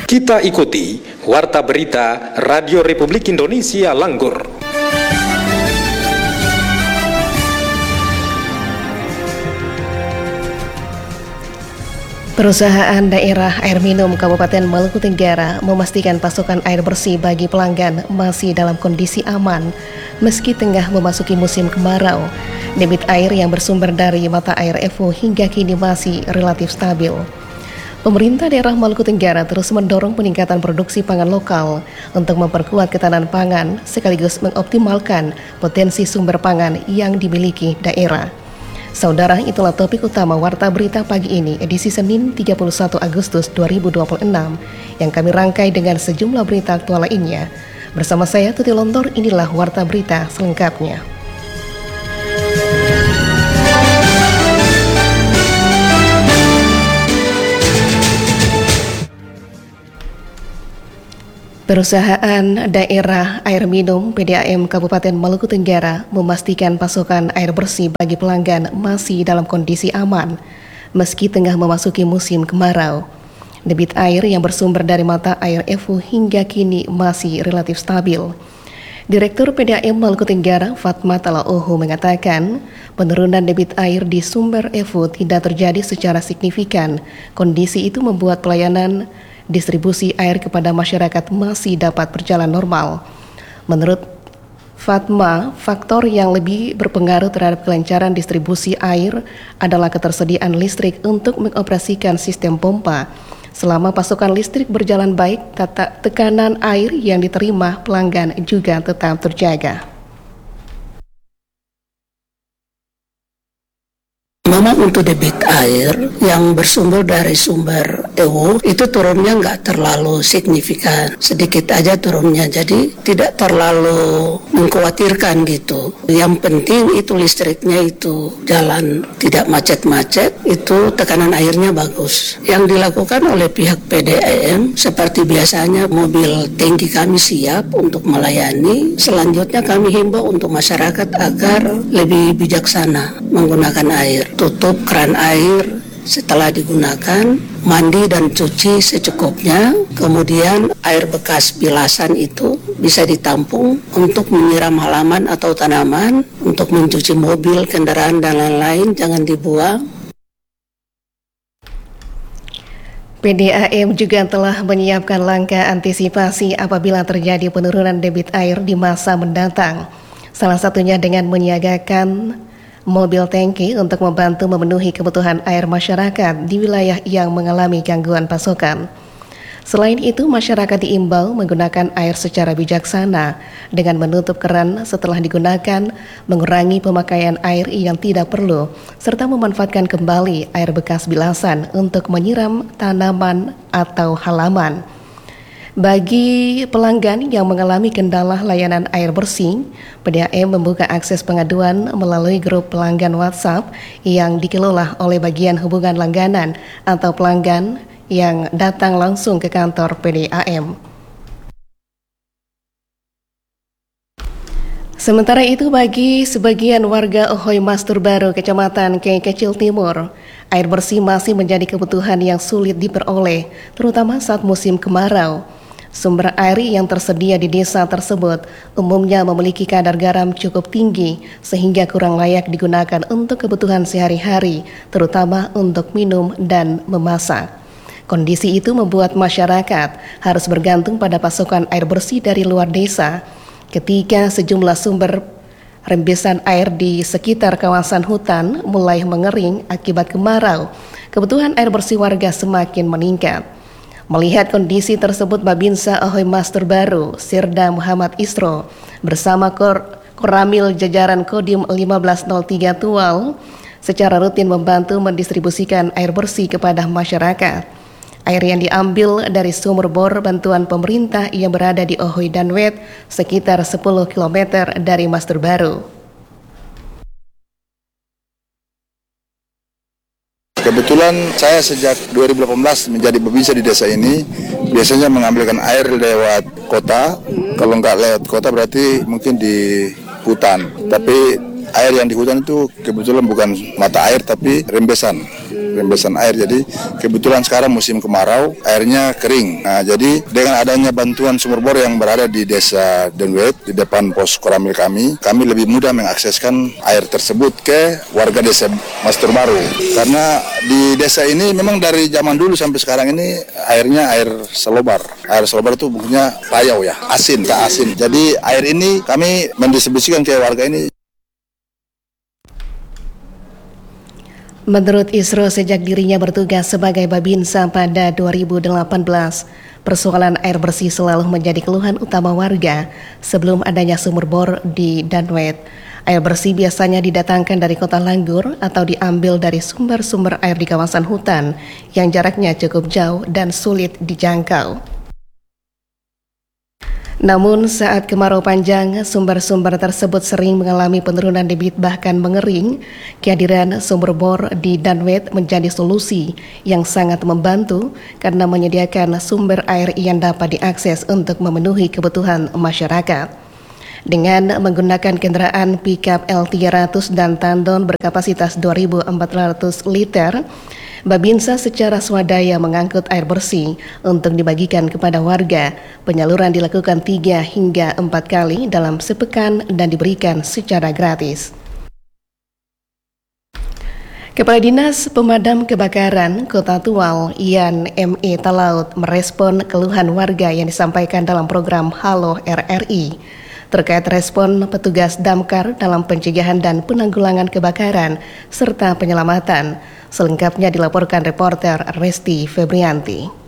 Kita ikuti Warta Berita Radio Republik Indonesia Langgur. Perusahaan daerah air minum Kabupaten Maluku Tenggara memastikan pasokan air bersih bagi pelanggan masih dalam kondisi aman meski tengah memasuki musim kemarau. Debit air yang bersumber dari mata air Evo hingga kini masih relatif stabil. Pemerintah daerah Maluku Tenggara terus mendorong peningkatan produksi pangan lokal untuk memperkuat ketahanan pangan sekaligus mengoptimalkan potensi sumber pangan yang dimiliki daerah. Saudara, itulah topik utama Warta Berita pagi ini, edisi Senin 31 Agustus 2026, yang kami rangkai dengan sejumlah berita aktual lainnya. Bersama saya, Tuti Lontor, inilah Warta Berita selengkapnya. Perusahaan daerah air minum PDAM Kabupaten Maluku Tenggara memastikan pasokan air bersih bagi pelanggan masih dalam kondisi aman meski tengah memasuki musim kemarau. Debit air yang bersumber dari mata air Evo hingga kini masih relatif stabil. Direktur PDAM Maluku Tenggara Fatma Talaoho mengatakan penurunan debit air di sumber Evo tidak terjadi secara signifikan. Kondisi itu membuat pelayanan distribusi air kepada masyarakat masih dapat berjalan normal. Menurut Fatma, faktor yang lebih berpengaruh terhadap kelancaran distribusi air adalah ketersediaan listrik untuk mengoperasikan sistem pompa. Selama pasokan listrik berjalan baik, tekanan air yang diterima pelanggan juga tetap terjaga. Memang untuk debit air yang bersumber dari sumber Ewo itu turunnya nggak terlalu signifikan, sedikit aja turunnya, jadi tidak terlalu mengkhawatirkan gitu. Yang penting itu listriknya itu jalan tidak macet-macet, itu tekanan airnya bagus. Yang dilakukan oleh pihak PDAM seperti biasanya, mobil tangki kami siap untuk melayani. Selanjutnya kami himbau untuk masyarakat agar lebih bijaksana menggunakan air. Tutup keran air setelah digunakan, mandi dan cuci secukupnya, kemudian air bekas bilasan itu bisa ditampung untuk menyiram halaman atau tanaman, untuk mencuci mobil, kendaraan dan lain-lain, jangan dibuang. PDAM juga telah menyiapkan langkah antisipasi apabila terjadi penurunan debit air di masa mendatang. Salah satunya dengan menyiagakan mobil tangki untuk membantu memenuhi kebutuhan air masyarakat di wilayah yang mengalami gangguan pasokan. Selain itu, masyarakat diimbau menggunakan air secara bijaksana dengan menutup keran setelah digunakan, mengurangi pemakaian air yang tidak perlu, serta memanfaatkan kembali air bekas bilasan untuk menyiram tanaman atau halaman. Bagi pelanggan yang mengalami kendala layanan air bersih, PDAM membuka akses pengaduan melalui grup pelanggan WhatsApp yang dikelola oleh bagian hubungan langganan atau pelanggan yang datang langsung ke kantor PDAM. Sementara itu, bagi sebagian warga Ohoy Mastur Baru, Kecamatan Kecil Timur, air bersih masih menjadi kebutuhan yang sulit diperoleh, terutama saat musim kemarau. Sumber air yang tersedia di desa tersebut umumnya memiliki kadar garam cukup tinggi sehingga kurang layak digunakan untuk kebutuhan sehari-hari, terutama untuk minum dan memasak. Kondisi itu membuat masyarakat harus bergantung pada pasokan air bersih dari luar desa. Ketika sejumlah sumber rembesan air di sekitar kawasan hutan mulai mengering akibat kemarau, kebutuhan air bersih warga semakin meningkat. Melihat kondisi tersebut, Babinsa Ohoy Mastur Baru, Sirda Muhammad Isro, bersama Koramil jajaran Kodim 1503 Tual, secara rutin membantu mendistribusikan air bersih kepada masyarakat. Air yang diambil dari sumur bor bantuan pemerintah yang berada di Ohoy dan Wet, sekitar 10 km dari Mastur Baru. Kebetulan saya sejak 2018 menjadi babinsa di desa ini, biasanya mengambilkan air lewat kota. Kalau nggak lewat kota berarti mungkin di hutan. Tapi air yang di hutan itu kebetulan bukan mata air tapi rembesan. pembebasan air. Jadi kebetulan sekarang musim kemarau, airnya kering. Nah, jadi dengan adanya bantuan sumur bor yang berada di desa Denwet, di depan pos koramil kami lebih mudah mengakseskan air tersebut ke warga desa Mastur Baru. Karena di desa ini memang dari zaman dulu sampai sekarang ini airnya air selobar. Air selobar itu bukannya payau ya, asin. Jadi air ini kami mendistribusikan ke warga ini. Menurut Isro, sejak dirinya bertugas sebagai Babinsa pada 2018, persoalan air bersih selalu menjadi keluhan utama warga sebelum adanya sumur bor di Danwet. Air bersih biasanya didatangkan dari kota Langgur atau diambil dari sumber-sumber air di kawasan hutan yang jaraknya cukup jauh dan sulit dijangkau. Namun saat kemarau panjang, sumber-sumber tersebut sering mengalami penurunan debit bahkan mengering. Kehadiran sumber bor di Danwet menjadi solusi yang sangat membantu karena menyediakan sumber air yang dapat diakses untuk memenuhi kebutuhan masyarakat. Dengan menggunakan kendaraan pickup L300 dan tandon berkapasitas 2.400 liter, Babinsa secara swadaya mengangkut air bersih untuk dibagikan kepada warga. Penyaluran dilakukan 3 hingga 4 kali dalam sepekan dan diberikan secara gratis. Kepala Dinas Pemadam Kebakaran Kota Tual, Ian M.E. Talaut, merespon keluhan warga yang disampaikan dalam program Halo RRI. Terkait respon petugas damkar dalam pencegahan dan penanggulangan kebakaran serta penyelamatan. Selengkapnya dilaporkan reporter Resti Febrianti.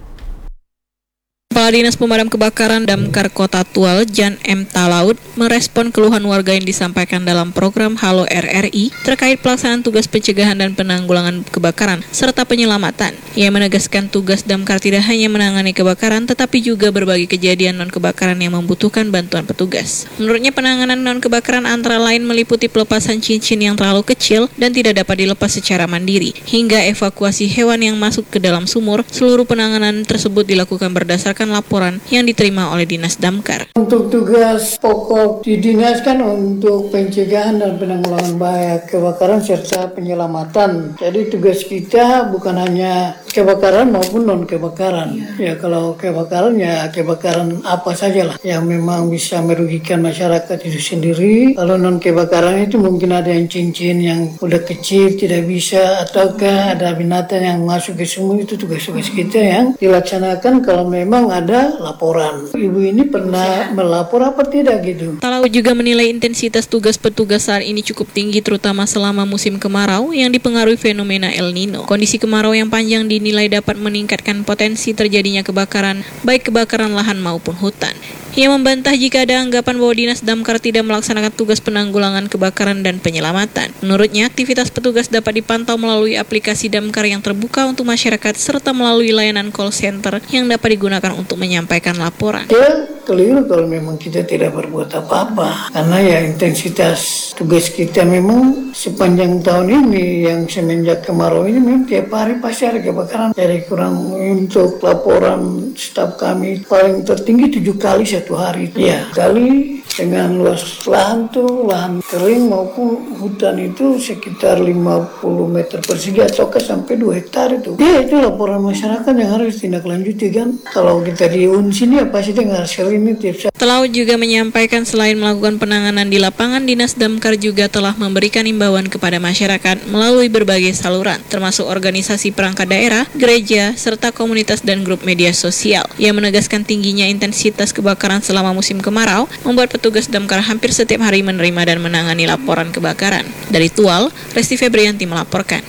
Kepala Dinas Pemadam Kebakaran Damkar Kota Tual, Jan M. Talaut, merespon keluhan warga yang disampaikan dalam program Halo RRI terkait pelaksanaan tugas pencegahan dan penanggulangan kebakaran serta penyelamatan. Ia menegaskan tugas damkar tidak hanya menangani kebakaran tetapi juga berbagai kejadian non-kebakaran yang membutuhkan bantuan petugas. Menurutnya penanganan non-kebakaran antara lain meliputi pelepasan cincin yang terlalu kecil dan tidak dapat dilepas secara mandiri, hingga evakuasi hewan yang masuk ke dalam sumur. Seluruh penanganan tersebut dilakukan berdasarkan laporan yang diterima oleh Dinas Damkar. Untuk tugas pokok didinaskan untuk pencegahan dan penanggulangan bahaya kebakaran serta penyelamatan. Jadi tugas kita bukan hanya kebakaran maupun non kebakaran. Ya kalau kebakaran ya kebakaran apa sajalah yang memang bisa merugikan masyarakat itu sendiri. Kalau non kebakaran itu mungkin ada yang cincin yang udah kecil tidak bisa, ataukah ada binatang yang masuk ke sumur. Itu tugas-tugas kita yang dilaksanakan kalau memang ada laporan. Ibu ini pernah melapor apa tidak gitu. Talaut juga menilai intensitas tugas petugas saat ini cukup tinggi terutama selama musim kemarau yang dipengaruhi fenomena El Nino. Kondisi kemarau yang panjang dinilai dapat meningkatkan potensi terjadinya kebakaran, baik kebakaran lahan maupun hutan. Ia membantah jika ada anggapan bahwa Dinas Damkar tidak melaksanakan tugas penanggulangan kebakaran dan penyelamatan. Menurutnya, aktivitas petugas dapat dipantau melalui aplikasi Damkar yang terbuka untuk masyarakat serta melalui layanan call center yang dapat digunakan untuk menyampaikan laporan. Ya, keliru kalau memang kita tidak berbuat apa-apa. Karena ya intensitas tugas kita memang sepanjang tahun ini yang semenjak kemarau ini memang tiap hari pasti ada kebakaran. Jadi kurang untuk laporan staf kami paling tertinggi 7 kali satu hari. Ya, kali dengan luas lahan tuh, lahan kering maupun hutan itu sekitar 50 meter persegi ataukah sampai 2 hektar itu. Ya, itu laporan masyarakat yang harus ditindaklanjuti kan. Kalau kita di sini ya pasti dengar sering ini tiap saat. Talaut juga menyampaikan selain melakukan penanganan di lapangan, Dinas Damkar juga telah memberikan imbauan kepada masyarakat melalui berbagai saluran, termasuk organisasi perangkat daerah, gereja, serta komunitas dan grup media sosial. Ia menegaskan tingginya intensitas kebakaran selama musim kemarau, membuat petugas damkar hampir setiap hari menerima dan menangani laporan kebakaran. Dari Tual, Resti Febrianti melaporkan.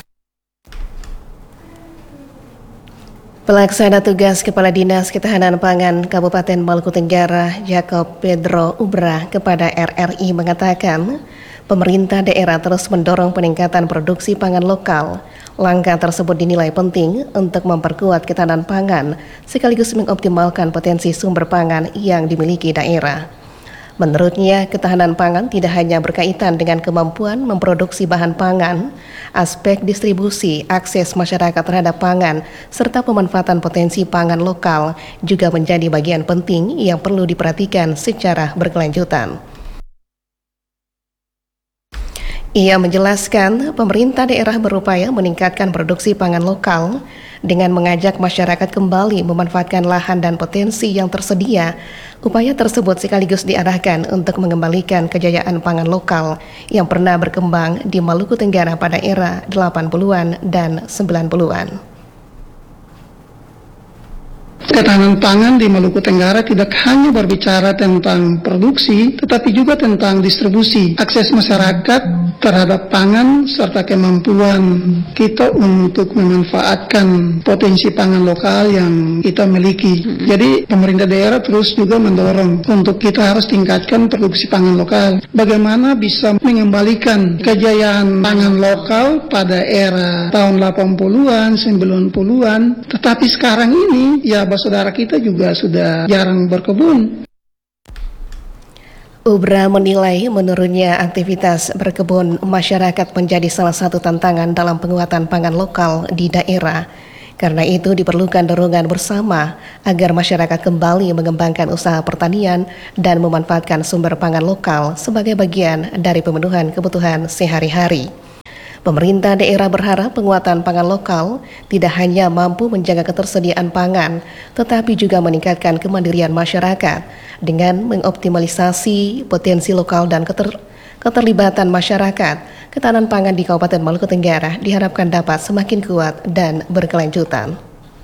Pelaksana tugas Kepala Dinas Ketahanan Pangan Kabupaten Maluku Tenggara, Jacob Pedro Ubra, kepada RRI mengatakan, pemerintah daerah terus mendorong peningkatan produksi pangan lokal. Langkah tersebut dinilai penting untuk memperkuat ketahanan pangan sekaligus mengoptimalkan potensi sumber pangan yang dimiliki daerah. Menurutnya, ketahanan pangan tidak hanya berkaitan dengan kemampuan memproduksi bahan pangan, aspek distribusi, akses masyarakat terhadap pangan, serta pemanfaatan potensi pangan lokal juga menjadi bagian penting yang perlu diperhatikan secara berkelanjutan. Ia menjelaskan pemerintah daerah berupaya meningkatkan produksi pangan lokal dengan mengajak masyarakat kembali memanfaatkan lahan dan potensi yang tersedia. Upaya tersebut sekaligus diarahkan untuk mengembalikan kejayaan pangan lokal yang pernah berkembang di Maluku Tenggara pada era 80-an dan 90-an. Ketahanan pangan di Maluku Tenggara tidak hanya berbicara tentang produksi, tetapi juga tentang distribusi, akses masyarakat terhadap pangan, serta kemampuan kita untuk memanfaatkan potensi pangan lokal yang kita miliki. Jadi pemerintah daerah terus juga mendorong untuk kita harus tingkatkan produksi pangan lokal. Bagaimana bisa mengembalikan kejayaan pangan lokal pada era tahun 80-an, 90-an, tetapi sekarang ini ya saudara kita juga sudah jarang berkebun. Ubra menilai menurunnya aktivitas berkebun masyarakat menjadi salah satu tantangan dalam penguatan pangan lokal di daerah. Karena itu diperlukan dorongan bersama agar masyarakat kembali mengembangkan usaha pertanian dan memanfaatkan sumber pangan lokal sebagai bagian dari pemenuhan kebutuhan sehari-hari. Pemerintah daerah berharap penguatan pangan lokal tidak hanya mampu menjaga ketersediaan pangan, tetapi juga meningkatkan kemandirian masyarakat dengan mengoptimalisasi potensi lokal dan keterlibatan masyarakat. Ketahanan pangan di Kabupaten Maluku Tenggara diharapkan dapat semakin kuat dan berkelanjutan.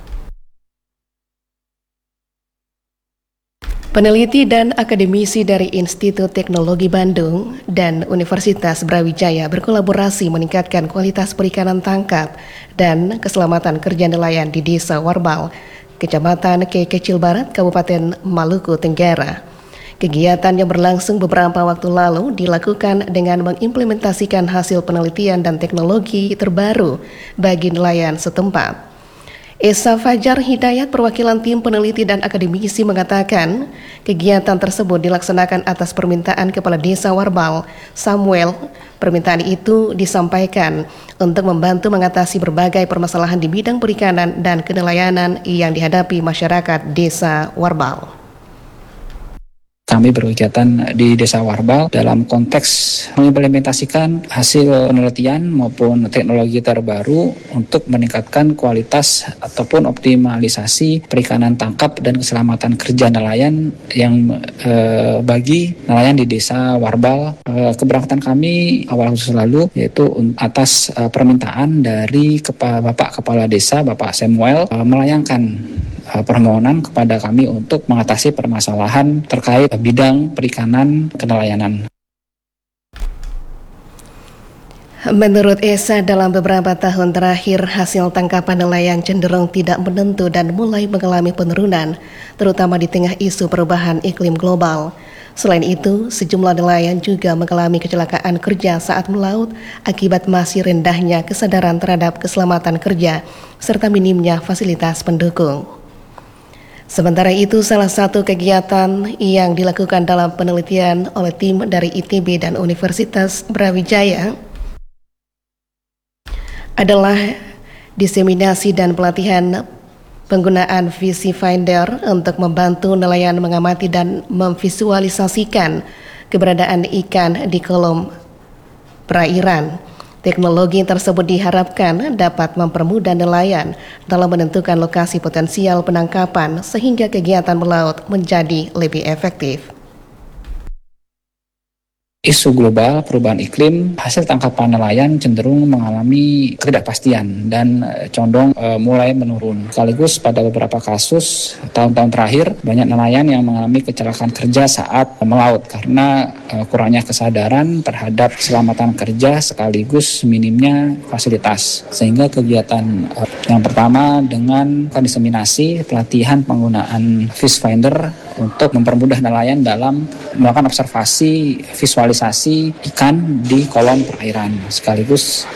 Peneliti dan akademisi dari Institut Teknologi Bandung dan Universitas Brawijaya berkolaborasi meningkatkan kualitas perikanan tangkap dan keselamatan kerja nelayan di Desa Warbal, Kecamatan Kekecil Barat, Kabupaten Maluku Tenggara. Kegiatan yang berlangsung beberapa waktu lalu dilakukan dengan mengimplementasikan hasil penelitian dan teknologi terbaru bagi nelayan setempat. Esa Fajar Hidayat, perwakilan tim peneliti dan akademisi, mengatakan kegiatan tersebut dilaksanakan atas permintaan Kepala Desa Warbal, Samuel. Permintaan itu disampaikan untuk membantu mengatasi berbagai permasalahan di bidang perikanan dan kenelayanan yang dihadapi masyarakat Desa Warbal. Kami berkegiatan di Desa Warbal dalam konteks mengimplementasikan hasil penelitian maupun teknologi terbaru untuk meningkatkan kualitas ataupun optimalisasi perikanan tangkap dan keselamatan kerja nelayan yang bagi nelayan di Desa Warbal. Keberangkatan kami awal Agustus lalu yaitu atas permintaan dari Bapak Kepala Desa, Bapak Samuel, melayangkan permohonan kepada kami untuk mengatasi permasalahan terkait bidang perikanan kenelayanan. Menurut Esa, dalam beberapa tahun terakhir hasil tangkapan nelayan cenderung tidak menentu dan mulai mengalami penurunan, terutama di tengah isu perubahan iklim global. Selain itu, sejumlah nelayan juga mengalami kecelakaan kerja saat melaut akibat masih rendahnya kesadaran terhadap keselamatan kerja serta minimnya fasilitas pendukung. Sementara itu, salah satu kegiatan yang dilakukan dalam penelitian oleh tim dari ITB dan Universitas Brawijaya adalah diseminasi dan pelatihan penggunaan Visi Finder untuk membantu nelayan mengamati dan memvisualisasikan keberadaan ikan di kolom perairan. Teknologi tersebut diharapkan dapat mempermudah nelayan dalam menentukan lokasi potensial penangkapan sehingga kegiatan melaut menjadi lebih efektif. Isu global perubahan iklim, hasil tangkapan nelayan cenderung mengalami ketidakpastian dan condong mulai menurun. Sekaligus pada beberapa kasus tahun-tahun terakhir banyak nelayan yang mengalami kecelakaan kerja saat melaut karena kurangnya kesadaran terhadap keselamatan kerja sekaligus minimnya fasilitas. Sehingga kegiatan yang pertama dengan diseminasi pelatihan penggunaan Fish Finder untuk mempermudah nelayan dalam melakukan observasi visualisasi ikan di kolom perairan sekaligus.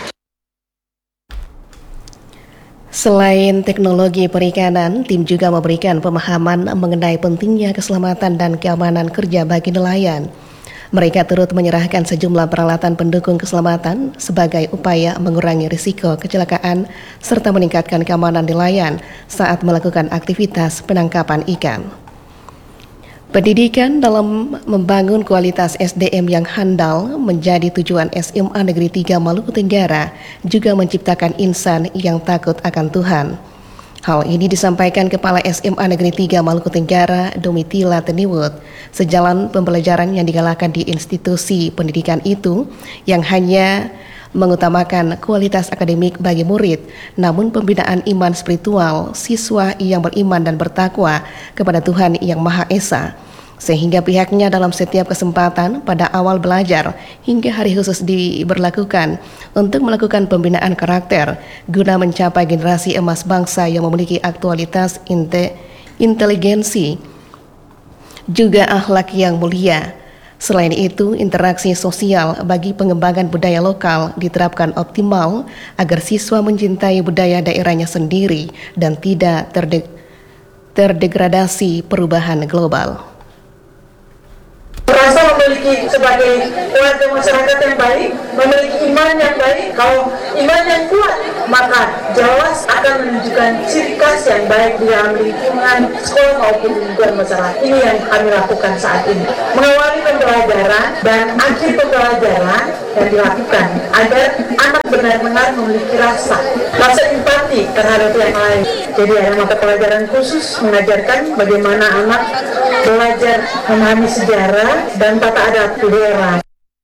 Selain teknologi perikanan, tim juga memberikan pemahaman mengenai pentingnya keselamatan dan keamanan kerja bagi nelayan. Mereka turut menyerahkan sejumlah peralatan pendukung keselamatan sebagai upaya mengurangi risiko kecelakaan serta meningkatkan keamanan nelayan saat melakukan aktivitas penangkapan ikan. Pendidikan dalam membangun kualitas SDM yang handal menjadi tujuan SMA Negeri 3 Maluku Tenggara, juga menciptakan insan yang takut akan Tuhan. Hal ini disampaikan Kepala SMA Negeri 3 Maluku Tenggara, Domitila Teniwut, sejalan pembelajaran yang digalakkan di institusi pendidikan itu yang hanya mengutamakan kualitas akademik bagi murid, namun pembinaan iman spiritual siswa yang beriman dan bertakwa kepada Tuhan Yang Maha Esa, sehingga pihaknya dalam setiap kesempatan pada awal belajar hingga hari khusus diberlakukan untuk melakukan pembinaan karakter guna mencapai generasi emas bangsa yang memiliki aktualitas inteligensi juga akhlak yang mulia. Selain itu, interaksi sosial bagi pengembangan budaya lokal diterapkan optimal agar siswa mencintai budaya daerahnya sendiri dan tidak terdegradasi perubahan global. Merasa memiliki sebagai warga masyarakat yang baik, memiliki iman yang baik. Kalau iman yang kuat, maka jelas akan menunjukkan ciri khas yang baik di dalam lingkungan sekolah maupun lingkungan masyarakat. Ini yang kami lakukan saat ini. Mengawali pembelajaran dan akhir pembelajaran yang dilakukan agar anak benar-benar memiliki rasa empati terhadap yang lain. Jadi ada mata pelajaran khusus mengajarkan bagaimana anak belajar memahami sejarah dan tata adat daerah.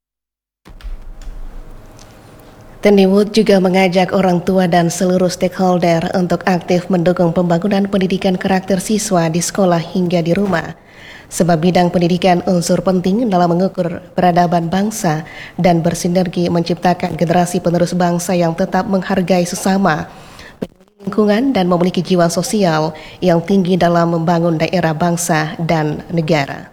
Teniwut juga mengajak orang tua dan seluruh stakeholder untuk aktif mendukung pembangunan pendidikan karakter siswa di sekolah hingga di rumah. Sebab bidang pendidikan unsur penting dalam mengukur peradaban bangsa dan bersinergi menciptakan generasi penerus bangsa yang tetap menghargai sesama, lingkungan dan memiliki jiwa sosial yang tinggi dalam membangun daerah bangsa dan negara.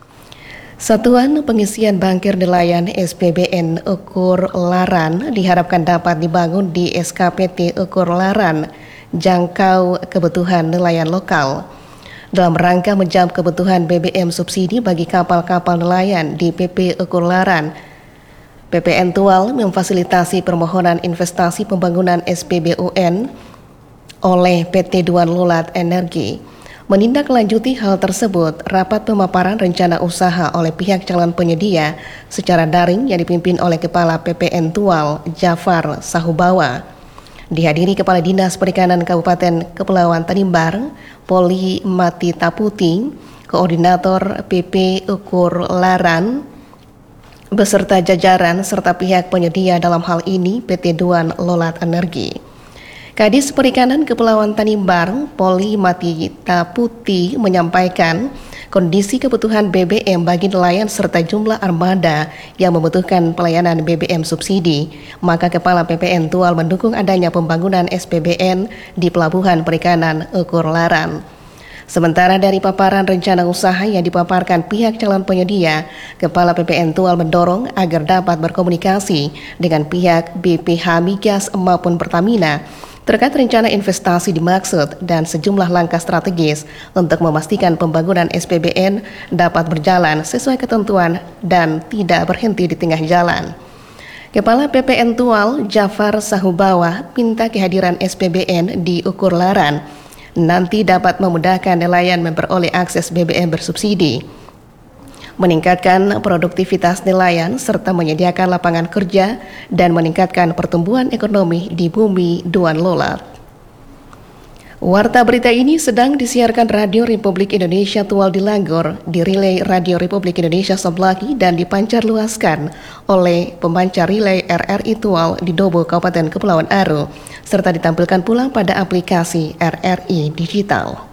Satuan Pengisian Bangkir Nelayan SPBN Ukur Laran diharapkan dapat dibangun di SKPT Ukur Laran, jangkau kebutuhan nelayan lokal. Dalam rangka menjawab kebutuhan BBM subsidi bagi kapal-kapal nelayan di PP Ukur Laran, PPN Tual memfasilitasi permohonan investasi pembangunan SPBUN oleh PT Duan Lolat Energi. Menindaklanjuti hal tersebut, rapat pemaparan rencana usaha oleh pihak calon penyedia secara daring yang dipimpin oleh Kepala PPN Tual Jafar Sahubawa dihadiri Kepala Dinas Perikanan Kabupaten Kepulauan Tanimbar, Poli Mati Taputi, Koordinator PP Ukur Laran, beserta jajaran serta pihak penyedia dalam hal ini PT Duan Lolat Energi. Kadis Perikanan Kepulauan Tanimbar, Poli Mati Taputi menyampaikan kondisi kebutuhan BBM bagi nelayan serta jumlah armada yang membutuhkan pelayanan BBM subsidi, maka Kepala PPN Tual mendukung adanya pembangunan SPBN di Pelabuhan Perikanan Ukur Laran. Sementara dari paparan rencana usaha yang dipaparkan pihak calon penyedia, Kepala PPN Tual mendorong agar dapat berkomunikasi dengan pihak BPH Migas maupun Pertamina terkait rencana investasi dimaksud dan sejumlah langkah strategis untuk memastikan pembangunan SPBN dapat berjalan sesuai ketentuan dan tidak berhenti di tengah jalan. Kepala PPN Tual Jafar Sahubawa minta kehadiran SPBN di Ukur Laran nanti dapat memudahkan nelayan memperoleh akses BBM bersubsidi, meningkatkan produktivitas nelayan serta menyediakan lapangan kerja dan meningkatkan pertumbuhan ekonomi di bumi Duan Lolat. Warta berita ini sedang disiarkan Radio Republik Indonesia Tual di Langgor, direlay Radio Republik Indonesia Sablaki dan dipancar luaskan oleh pemancar relay RRI Tual di Dobo, Kabupaten Kepulauan Aru, serta ditampilkan pula pada aplikasi RRI Digital.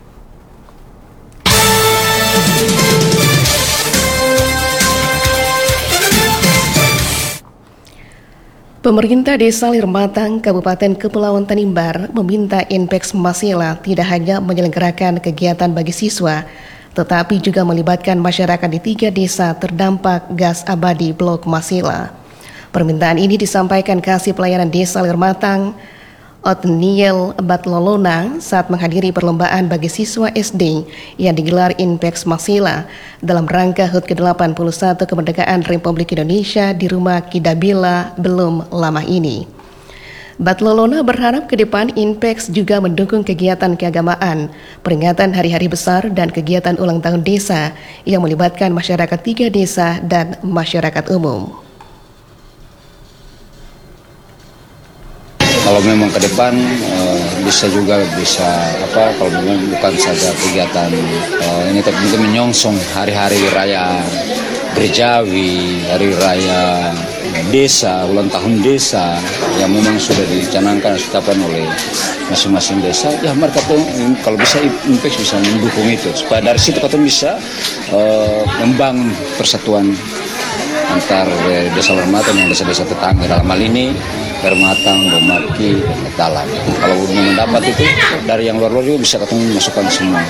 Pemerintah Desa Lirmatang, Kabupaten Kepulauan Tanimbar meminta Inpex Masila tidak hanya menyelenggarakan kegiatan bagi siswa, tetapi juga melibatkan masyarakat di 3 desa terdampak gas abadi Blok Masila. Permintaan ini disampaikan Kasih Pelayanan Desa Lirmatang, Otniel Batlolona saat menghadiri perlombaan bagi siswa SD yang digelar Inpex Masila dalam rangka HUT ke-81 kemerdekaan Republik Indonesia di Rumah Kidabila belum lama ini. Batlolona berharap ke depan INPEX juga mendukung kegiatan keagamaan, peringatan hari-hari besar dan kegiatan ulang tahun desa yang melibatkan masyarakat 3 desa dan masyarakat umum. Kalau memang ke depan bisa kalau memang bukan saja kegiatan ini, tapi juga menyongsong hari-hari raya gerejawi, hari raya desa, ulang tahun desa yang memang sudah dicanangkan dan ditetapkan oleh masing-masing desa. Ya mereka tuh kalau bisa INPEX bisa mendukung itu supaya dari situ kita bisa membangun persatuan antar desa Lermatan dan desa-desa tetangga, dalam hal ini Lermatan, Bomaki, dan Metalang. Kalau mendapat itu dari yang luar-luar juga bisa ketemu masukan semua.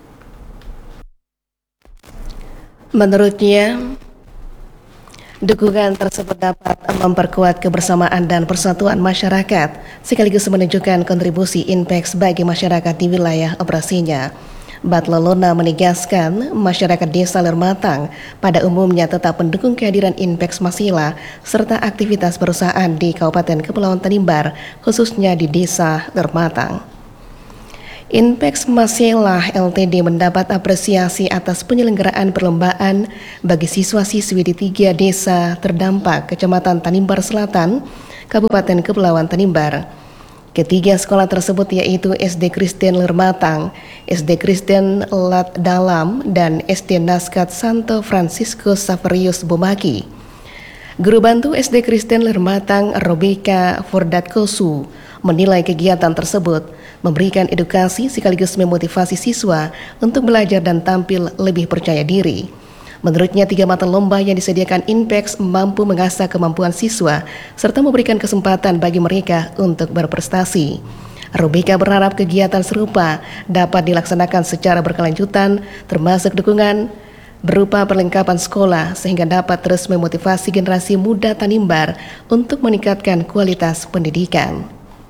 Menurutnya, dukungan tersebut dapat memperkuat kebersamaan dan persatuan masyarakat, sekaligus menunjukkan kontribusi INPEX bagi masyarakat di wilayah operasinya. Batlolona menegaskan masyarakat desa Lermatang pada umumnya tetap mendukung kehadiran INPEX Masila serta aktivitas perusahaan di Kabupaten Kepulauan Tanimbar, khususnya di desa Lermatang. INPEX Masila Ltd mendapat apresiasi atas penyelenggaraan perlombaan bagi siswa-siswi di 3 desa terdampak Kecamatan Tanimbar Selatan, Kabupaten Kepulauan Tanimbar. Ketiga sekolah tersebut yaitu SD Kristen Lermatang, SD Kristen Lat Dalam, dan SD Naskat Santo Franciscus Saverius Bomaki. Guru bantu SD Kristen Lermatang Robeka Fordatkosu menilai kegiatan tersebut memberikan edukasi sekaligus memotivasi siswa untuk belajar dan tampil lebih percaya diri. Menurutnya 3 mata lomba yang disediakan INPEX mampu mengasah kemampuan siswa serta memberikan kesempatan bagi mereka untuk berprestasi. Robeka berharap kegiatan serupa dapat dilaksanakan secara berkelanjutan, termasuk dukungan berupa perlengkapan sekolah sehingga dapat terus memotivasi generasi muda Tanimbar untuk meningkatkan kualitas pendidikan.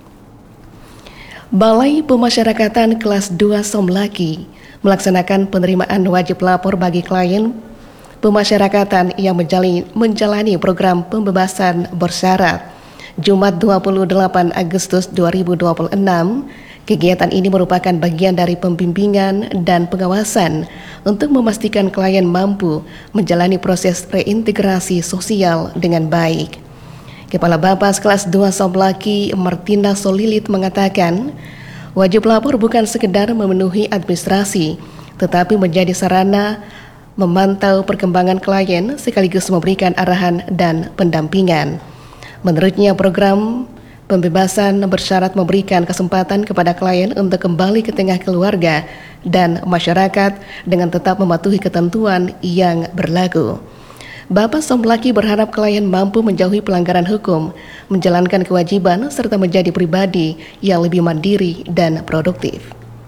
Balai Pemasyarakatan Kelas 2 Somlaki melaksanakan penerimaan wajib lapor bagi klien pemasyarakatan yang menjalani program pembebasan bersyarat. Jumat 28 Agustus 2026, kegiatan ini merupakan bagian dari pembimbingan dan pengawasan untuk memastikan klien mampu menjalani proses reintegrasi sosial dengan baik. Kepala Bapas Kelas 2 Somlaki Martina Solilit mengatakan, wajib lapor bukan sekedar memenuhi administrasi, tetapi menjadi sarana memantau perkembangan klien sekaligus memberikan arahan dan pendampingan. Menurutnya program pembebasan bersyarat memberikan kesempatan kepada klien untuk kembali ke tengah keluarga dan masyarakat dengan tetap mematuhi ketentuan yang berlaku. Bapak Somlaki berharap klien mampu menjauhi pelanggaran hukum, menjalankan kewajiban serta menjadi pribadi yang lebih mandiri dan produktif.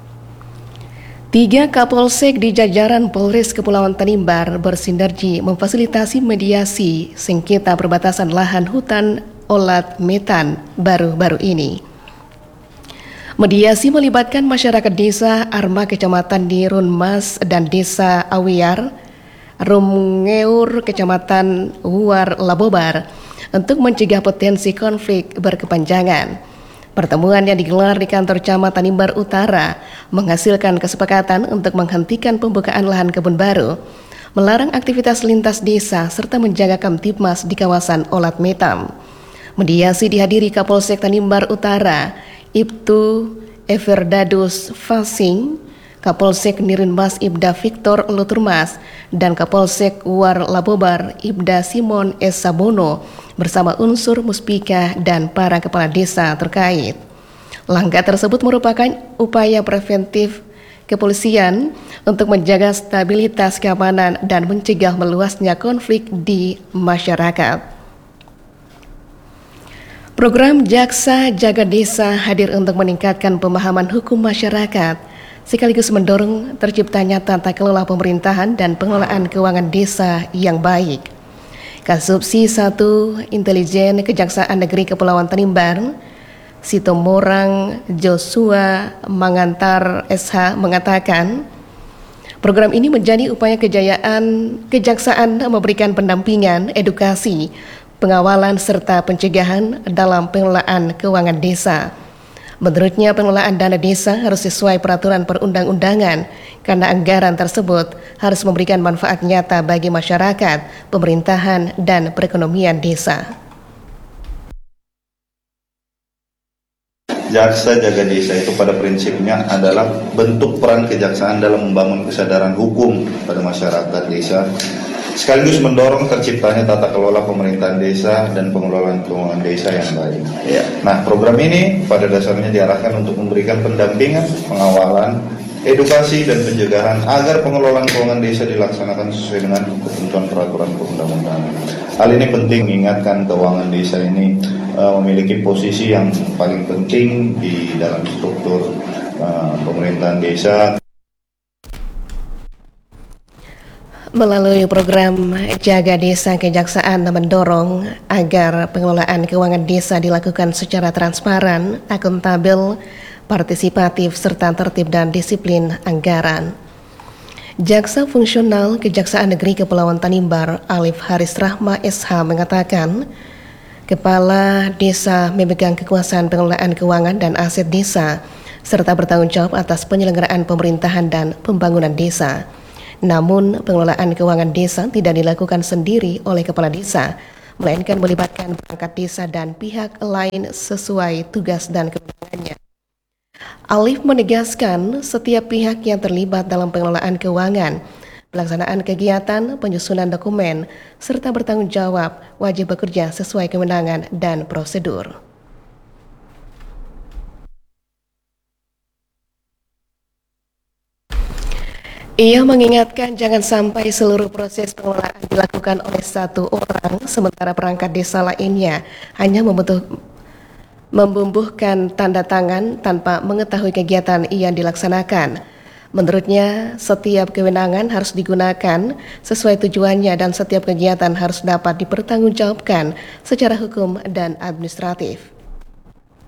3 Kapolsek di jajaran Polres Kepulauan Tanimbar bersinergi memfasilitasi mediasi sengketa perbatasan lahan hutan Olat Metan baru-baru ini. Mediasi melibatkan masyarakat desa Arma Kecamatan di Runmas dan desa Awiar, Rumngeur Kecamatan Uar Labobar untuk mencegah potensi konflik berkepanjangan. Pertemuan yang digelar di kantor Camat Tanimbar Utara menghasilkan kesepakatan untuk menghentikan pembukaan lahan kebun baru, melarang aktivitas lintas desa serta menjaga Kamtibmas di kawasan Olat Metam. Mediasi dihadiri Kapolsek Tanimbar Utara, Ibtu Everdadus Fasing, Kapolsek Nirinmas Ibda Victor Luturmas, dan Kapolsek Uar Labobar Ibda Simon S. Sabono bersama unsur Muspika dan para kepala desa terkait. Langkah tersebut merupakan upaya preventif kepolisian untuk menjaga stabilitas keamanan dan mencegah meluasnya konflik di masyarakat. Program Jaksa Jaga Desa hadir untuk meningkatkan pemahaman hukum masyarakat, sekaligus mendorong terciptanya tata kelola pemerintahan dan pengelolaan keuangan desa yang baik. Kasubsi 1 Intelijen Kejaksaan Negeri Kepulauan Tanimbar, Sitomorang Joshua Mangantar SH mengatakan, program ini menjadi upaya kejayaan kejaksaan memberikan pendampingan, edukasi, pengawalan serta pencegahan dalam pengelolaan keuangan desa. Menurutnya, pengelolaan dana desa harus sesuai peraturan perundang-undangan karena anggaran tersebut harus memberikan manfaat nyata bagi masyarakat, pemerintahan, dan perekonomian desa. Jaksa jaga desa itu pada prinsipnya adalah bentuk peran kejaksaan dalam membangun kesadaran hukum pada masyarakat desa, sekaligus mendorong terciptanya tata kelola pemerintahan desa dan pengelolaan keuangan desa yang baik. Nah, program ini pada dasarnya diarahkan untuk memberikan pendampingan, pengawalan, edukasi dan pencegahan agar pengelolaan keuangan desa dilaksanakan sesuai dengan ketentuan peraturan perundang-undangan. Hal ini penting mengingatkan keuangan desa ini memiliki posisi yang paling penting di dalam struktur pemerintahan desa. Melalui program Jaga Desa, Kejaksaan mendorong agar pengelolaan keuangan desa dilakukan secara transparan, akuntabel, partisipatif, serta tertib dan disiplin anggaran. Jaksa Fungsional Kejaksaan Negeri Kepulauan Tanimbar, Alif Haris Rahma SH mengatakan, Kepala Desa memegang kekuasaan pengelolaan keuangan dan aset desa, serta bertanggung jawab atas penyelenggaraan pemerintahan dan pembangunan desa. Namun, pengelolaan keuangan desa tidak dilakukan sendiri oleh kepala desa, melainkan melibatkan perangkat desa dan pihak lain sesuai tugas dan kewenangannya. Alif menegaskan setiap pihak yang terlibat dalam pengelolaan keuangan, pelaksanaan kegiatan, penyusunan dokumen, serta bertanggung jawab wajib bekerja sesuai kewenangan dan prosedur. Ia mengingatkan jangan sampai seluruh proses pengelolaan dilakukan oleh satu orang, sementara perangkat desa lainnya hanya membubuhkan tanda tangan tanpa mengetahui kegiatan yang dilaksanakan. Menurutnya, setiap kewenangan harus digunakan sesuai tujuannya dan setiap kegiatan harus dapat dipertanggungjawabkan secara hukum dan administratif.